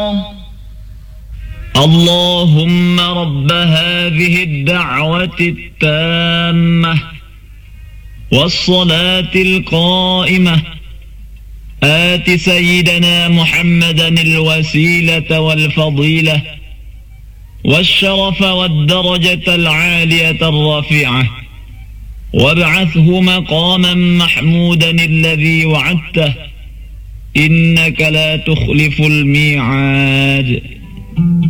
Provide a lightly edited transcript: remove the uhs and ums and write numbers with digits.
اللهم رب هذه الدعوة التامة والصلاة القائمة آت سيدنا محمدا الوسيلة والفضيلة والشرف والدرجة العالية الرفيعة وابعثه مقاما محمودا الذي وعدته إنك لا تخلف الميعاد.